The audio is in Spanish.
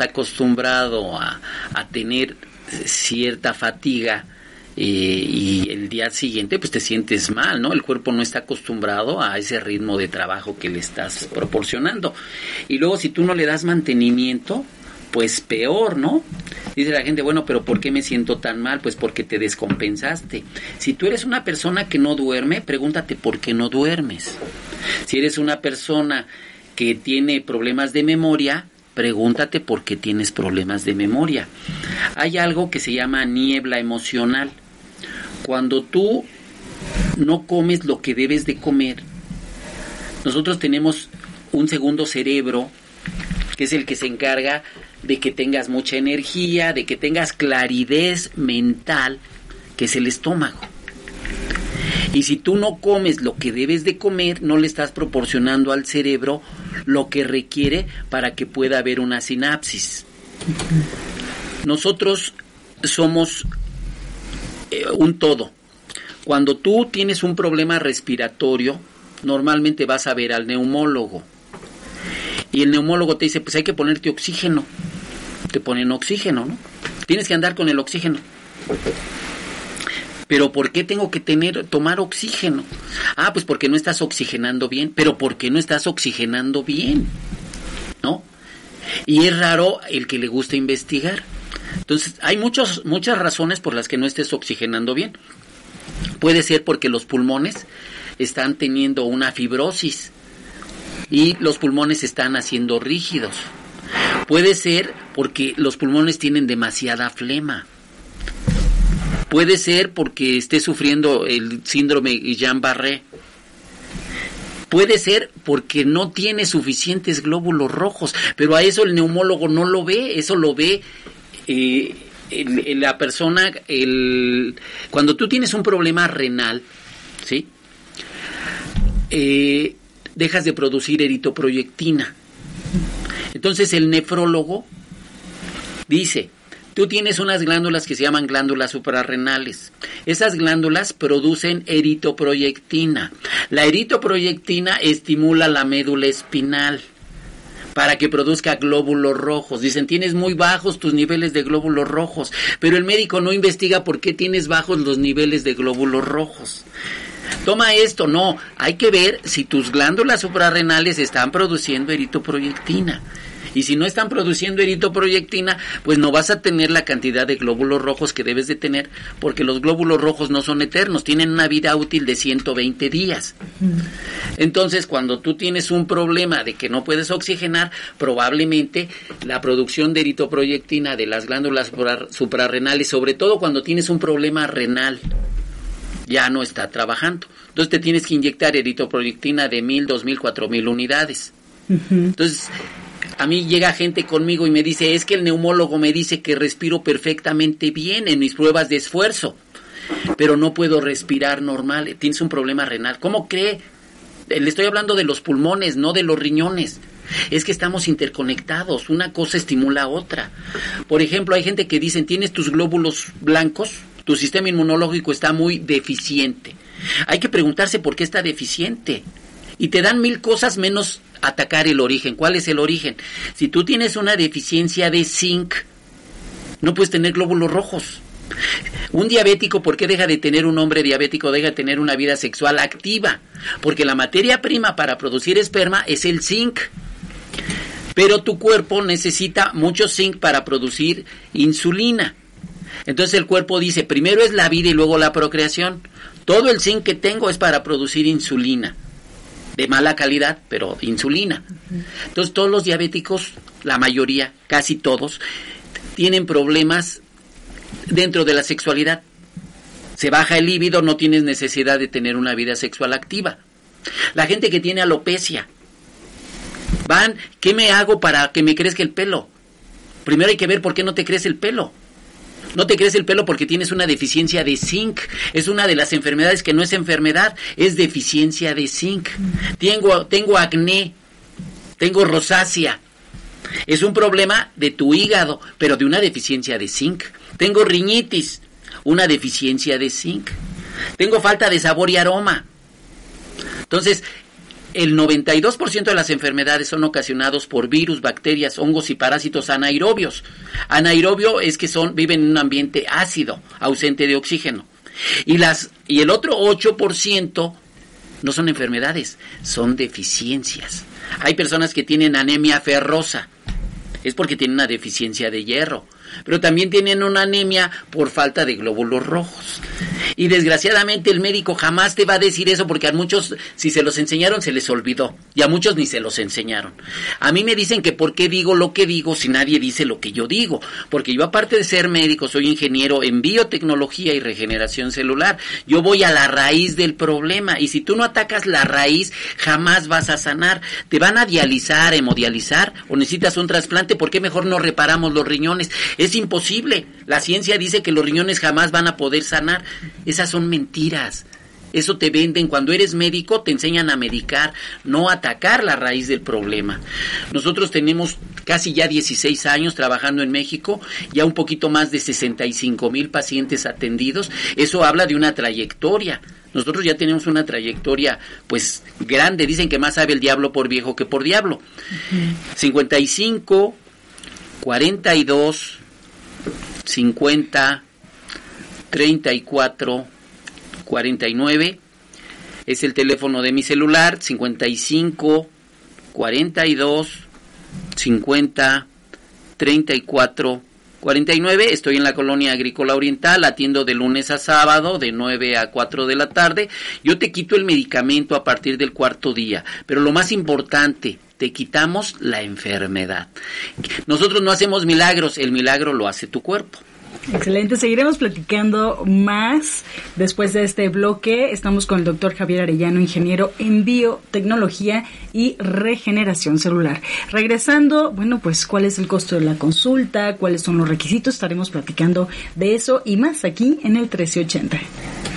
acostumbrado a tener cierta fatiga, y el día siguiente pues te sientes mal, ¿no? El cuerpo no está acostumbrado a ese ritmo de trabajo que le estás proporcionando. Y luego si tú no le das mantenimiento, pues peor, ¿no? Dice la gente, bueno, pero ¿por qué me siento tan mal? Pues porque te descompensaste. Si tú eres una persona que no duerme, pregúntate por qué no duermes. Si eres una persona que tiene problemas de memoria, pregúntate por qué tienes problemas de memoria. Hay algo que se llama niebla emocional. Cuando tú no comes lo que debes de comer, nosotros tenemos un segundo cerebro, que es el que se encarga de que tengas mucha energía, de que tengas claridad mental, que es el estómago. Y si tú no comes lo que debes de comer, no le estás proporcionando al cerebro lo que requiere para que pueda haber una sinapsis. Nosotros somos un todo. Cuando tú tienes un problema respiratorio, normalmente vas a ver al neumólogo. Y el neumólogo te dice, pues hay que ponerte oxígeno. Te ponen oxígeno, ¿no? Tienes que andar con el oxígeno. ¿Pero por qué tengo que tomar oxígeno? Ah, pues porque no estás oxigenando bien. ¿Pero por qué no estás oxigenando bien? ¿No? Y es raro el que le gusta investigar. Entonces, hay muchas razones por las que no estés oxigenando bien. Puede ser porque los pulmones están teniendo una fibrosis y los pulmones se están haciendo rígidos. Puede ser porque los pulmones tienen demasiada flema. Puede ser porque esté sufriendo el síndrome Guillain-Barré. Puede ser porque no tiene suficientes glóbulos rojos, pero a eso el neumólogo no lo ve, eso lo ve la persona. Cuando tú tienes un problema renal, ¿sí? Dejas de producir eritroproyectina. Entonces el nefrólogo dice, tú tienes unas glándulas que se llaman glándulas suprarrenales. Esas glándulas producen eritroproyectina. La eritroproyectina estimula la médula espinal para que produzca glóbulos rojos. Dicen, tienes muy bajos tus niveles de glóbulos rojos, pero el médico no investiga por qué tienes bajos los niveles de glóbulos rojos. Toma esto, no, hay que ver si tus glándulas suprarrenales están produciendo eritroproyectina. Y si no están produciendo eritroproyectina, pues no vas a tener la cantidad de glóbulos rojos que debes de tener, porque los glóbulos rojos no son eternos, tienen una vida útil de 120 días. Entonces, cuando tú tienes un problema de que no puedes oxigenar, probablemente la producción de eritroproyectina de las glándulas suprarrenales, sobre todo cuando tienes un problema renal, ya no está trabajando. Entonces te tienes que inyectar eritroproyectina de 1,000, 2,000, 4,000 unidades. Entonces, a mí llega gente conmigo y me dice, es que el neumólogo me dice que respiro perfectamente bien en mis pruebas de esfuerzo, pero no puedo respirar normal. Tienes un problema renal. ¿Cómo cree? Le estoy hablando de los pulmones, no de los riñones. Es que estamos interconectados, una cosa estimula a otra. Por ejemplo, hay gente que dicen, tienes tus glóbulos blancos, tu sistema inmunológico está muy deficiente. Hay que preguntarse por qué está deficiente. Y te dan 1,000 cosas menos atacar el origen. ¿Cuál es el origen? Si tú tienes una deficiencia de zinc, no puedes tener glóbulos rojos. Un diabético, ¿por qué deja de tener un hombre diabético? Deja de tener una vida sexual activa. Porque la materia prima para producir esperma es el zinc. Pero tu cuerpo necesita mucho zinc para producir insulina. Entonces el cuerpo dice, primero es la vida y luego la procreación. Todo el zinc que tengo es para producir insulina. De mala calidad, pero insulina. Entonces todos los diabéticos, la mayoría, casi todos, tienen problemas dentro de la sexualidad. Se baja el líbido, no tienes necesidad de tener una vida sexual activa. La gente que tiene alopecia, ¿qué me hago para que me crezca el pelo? Primero hay que ver por qué no te crece el pelo. No te crece el pelo porque tienes una deficiencia de zinc. Es una de las enfermedades que no es enfermedad, es deficiencia de zinc. Tengo acné, tengo rosácea. Es un problema de tu hígado, pero de una deficiencia de zinc. Tengo riñitis, una deficiencia de zinc. Tengo falta de sabor y aroma. Entonces, el 92% de las enfermedades son ocasionados por virus, bacterias, hongos y parásitos anaerobios. Anaerobio es que viven en un ambiente ácido, ausente de oxígeno. Y el otro 8% no son enfermedades, son deficiencias. Hay personas que tienen anemia ferrosa, es porque tienen una deficiencia de hierro, pero también tienen una anemia por falta de glóbulos rojos. Y desgraciadamente el médico jamás te va a decir eso, porque a muchos, si se los enseñaron, se les olvidó, y a muchos ni se los enseñaron. A mí me dicen que por qué digo lo que digo si nadie dice lo que yo digo, porque yo, aparte de ser médico, soy ingeniero en biotecnología y regeneración celular. Yo voy a la raíz del problema, y si tú no atacas la raíz, jamás vas a sanar. Te van a dializar, hemodializar, o necesitas un trasplante. ¿Por qué mejor no reparamos los riñones? Es imposible. La ciencia dice que los riñones jamás van a poder sanar. Esas son mentiras. Eso te venden. Cuando eres médico te enseñan a medicar, no a atacar la raíz del problema. Nosotros tenemos casi ya 16 años trabajando en México, ya un poquito más de 65,000 pacientes atendidos. Eso habla de una trayectoria. Nosotros ya tenemos una trayectoria pues grande. Dicen que más sabe el diablo por viejo que por diablo. 55 42 50 34 49 es el teléfono de mi celular. 55 42 50 34 49. Estoy en la Colonia Agrícola Oriental, atiendo de lunes a sábado de 9 a 4 de la tarde. Yo te quito el medicamento a partir del 4º día, pero lo más importante, te quitamos la enfermedad. Nosotros no hacemos milagros, el milagro lo hace tu cuerpo. Excelente, seguiremos platicando más después de este bloque. Estamos con el doctor Javier Arellano, ingeniero en biotecnología y regeneración celular. Regresando, bueno, pues ¿cuál es el costo de la consulta? ¿Cuáles son los requisitos? Estaremos platicando de eso y más aquí en el 1380.